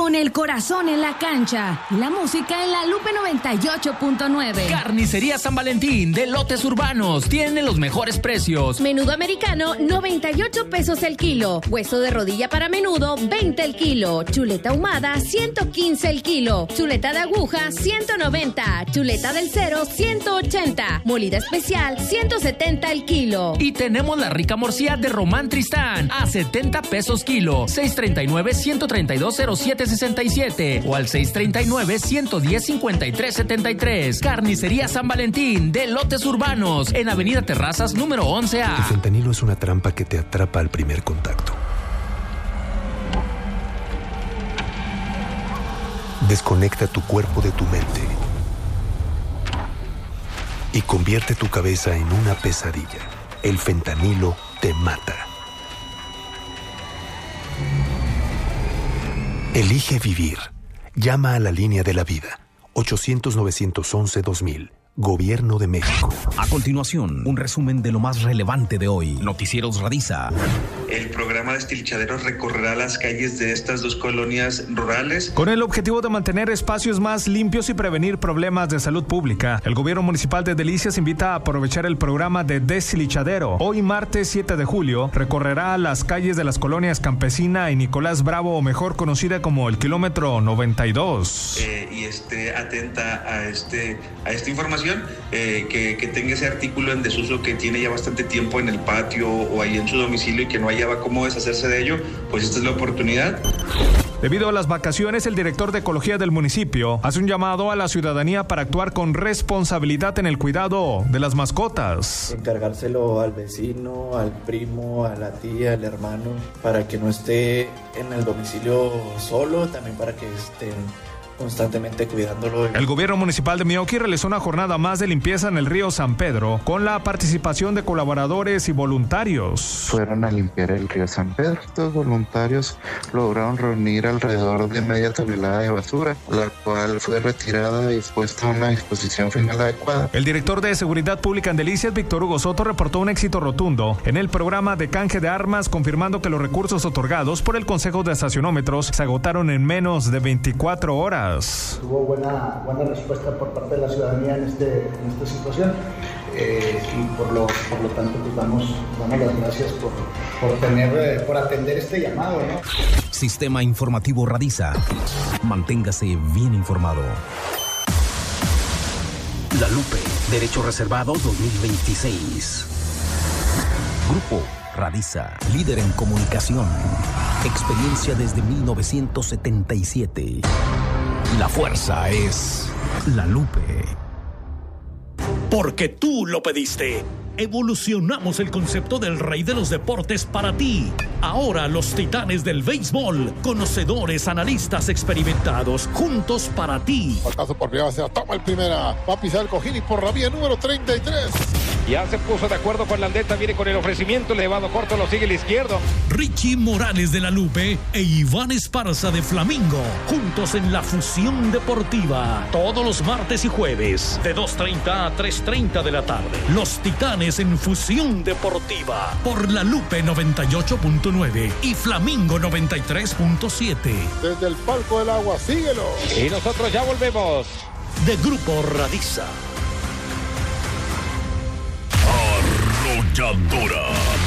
Con el corazón en la cancha y la música en la Lupe 98.9. Carnicería San Valentín de Lotes Urbanos. Tiene los mejores precios. Menudo americano, 98 pesos el kilo. Hueso de rodilla para menudo, 20 el kilo. Chuleta ahumada, 115 el kilo. Chuleta de aguja, 190. Chuleta del cero, 180. Molida especial, 170 el kilo. Y tenemos la rica morcilla de Román Tristán a 70 pesos kilo. 639-132-0767 o al 639-110-5373. Carnicería San Valentín de Lotes Urbanos en Avenida Terrazas número 11A. El fentanilo es una trampa que te atrapa al primer contacto. Desconecta tu cuerpo de tu mente y convierte tu cabeza en una pesadilla. El fentanilo te mata. Elige vivir. Llama a la línea de la vida. 800-911-2000. Gobierno de México. A continuación, un resumen de lo más relevante de hoy. Noticieros Radiza. El programa de Estilichaderos recorrerá las calles de estas dos colonias rurales con el objetivo de mantener espacios más limpios y prevenir problemas de salud pública. El gobierno municipal de Delicias invita a aprovechar el programa de Destilichadero. Hoy, martes 7 de julio, recorrerá las calles de las colonias Campesina y Nicolás Bravo, o mejor conocida como el kilómetro 92. Y esté atenta a esta información, que tenga ese artículo en desuso que tiene ya bastante tiempo en el patio o ahí en su domicilio y que no hallaba cómo deshacerse de ello, pues esta es la oportunidad. Debido a las vacaciones, el director de Ecología del municipio hace un llamado a la ciudadanía para actuar con responsabilidad en el cuidado de las mascotas. Encargárselo al vecino, al primo, a la tía, al hermano, para que no esté en el domicilio solo, también para que estén constantemente cuidándolo. El gobierno municipal de Meoqui realizó una jornada más de limpieza en el río San Pedro con la participación de colaboradores y voluntarios. Fueron a limpiar el río San Pedro. Estos voluntarios lograron reunir alrededor de media tonelada de basura, la cual fue retirada y expuesta a una disposición final adecuada. El director de Seguridad Pública en Delicias, Víctor Hugo Soto, reportó un éxito rotundo en el programa de canje de armas, confirmando que los recursos otorgados por el Consejo de Estacionómetros se agotaron en menos de 24 horas. Hubo buena respuesta por parte de la ciudadanía en esta situación y por lo tanto pues damos las gracias por atender este llamado, ¿no? Sistema Informativo Radiza. Manténgase bien informado. La Lupe, Derechos Reservados 2026. Grupo Radiza, líder en comunicación. Experiencia desde 1977. La fuerza es La Lupe. Porque tú lo pediste. Evolucionamos el concepto del rey de los deportes para ti. Ahora los titanes del béisbol, conocedores, analistas experimentados, juntos para ti. Pasazo por primera, se toma el primera, va a pisar el cojín y por la vía número 33. Ya se puso de acuerdo con la Aldeta, viene con el ofrecimiento, elevado corto, lo sigue el izquierdo. Richie Morales de La Lupe e Iván Esparza de Flamingo, juntos en la Fusión Deportiva, todos los martes y jueves, de 2:30 a 3:30 de la tarde. Los titanes en Fusión Deportiva, por La Lupe 98.9 y Flamingo 93.7. Desde el palco del agua, síguelo. Y nosotros ya volvemos. De Grupo Radiza. Arrolladora.